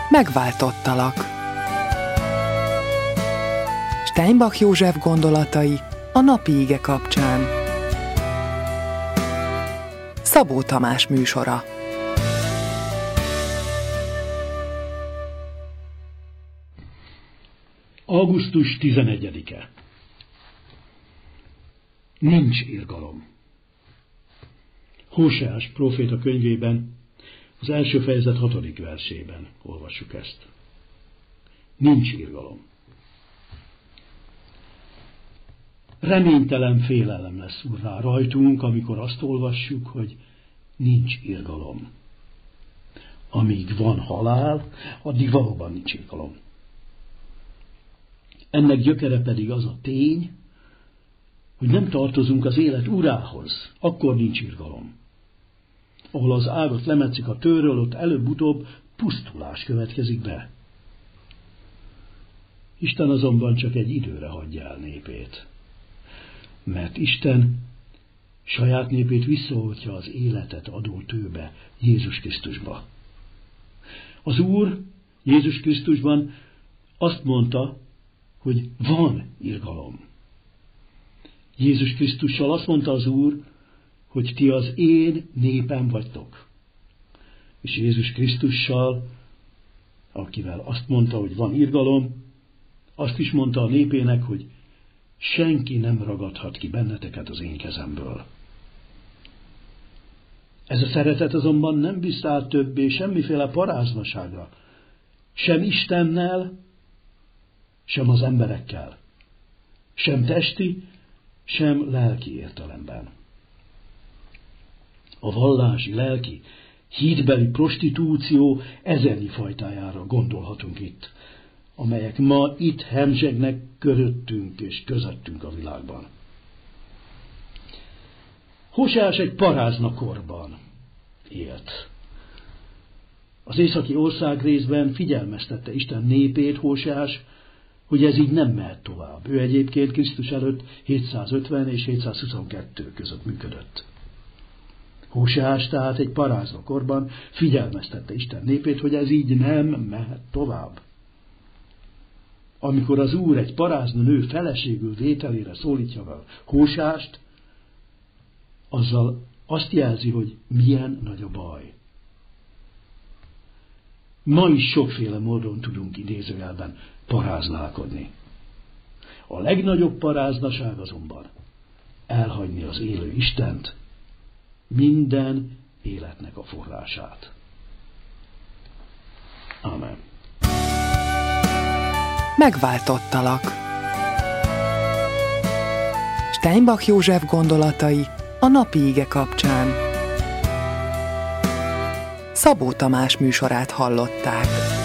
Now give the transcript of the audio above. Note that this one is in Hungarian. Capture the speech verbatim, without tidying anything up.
Megváltottalak. Steinbach József gondolatai a napi ige kapcsán. Szabó Tamás műsora. augusztus tizenegyedike. Nincs irgalom. Hóseás próféta könyvében, az első fejezet hatodik versében olvassuk ezt. Nincs irgalom. Reménytelen félelem lesz urrá rajtunk, amikor azt olvassuk, hogy nincs irgalom. Amíg van halál, addig valóban nincs irgalom. Ennek gyökere pedig az a tény, hogy nem tartozunk az élet urához, akkor nincs irgalom. Ahol az ágat lemetszik a tőről, ott előbb-utóbb pusztulás következik be. Isten azonban csak egy időre hagyja el népét. Mert Isten saját népét visszaoltja az életet adó tőbe, Jézus Krisztusba. Az Úr Jézus Krisztusban azt mondta, hogy van irgalom. Jézus Krisztussal azt mondta az Úr, hogy ti az én népem vagytok. És Jézus Krisztussal, akivel azt mondta, hogy van irgalom, azt is mondta a népének, hogy senki nem ragadhat ki benneteket az én kezemből. Ez a szeretet azonban nem visszaáll többé semmiféle paráznaságra, sem Istennel, sem az emberekkel, sem testi, sem lelki értelemben. A vallási, lelki, hídbeli prostitúció ezernyi fajtájára gondolhatunk itt, amelyek ma itt hemzsegnek köröttünk és közöttünk a világban. Hóseás egy paráznakorban élt. Az északi ország részben figyelmeztette Isten népét Hóseás, hogy ez így nem mehet tovább. Ő egyébként Krisztus előtt hétszázötven és hétszázhuszonkettő között működött. Hóseás tehát egy paráznakorban figyelmeztette Isten népét, hogy ez így nem mehet tovább. Amikor az Úr egy parázna nő feleségül vételére szólítja fel Hóseást, azzal azt jelzi, hogy milyen nagy a baj. Ma is sokféle módon tudunk idézőjelben paráználkodni. A legnagyobb paráznaság azonban elhagyni az élő Istent, minden életnek a forrását. Amen. Megváltottalak. Steinbach József gondolatai a napi ige kapcsán. Szabó Tamás műsorát hallották.